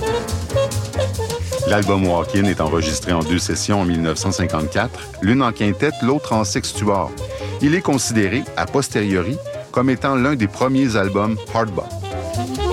L'album Walk-In est enregistré en 2 sessions en 1954, l'une en quintette, l'autre en sextuor. Il est considéré, a posteriori, comme étant l'un des premiers albums hard bop.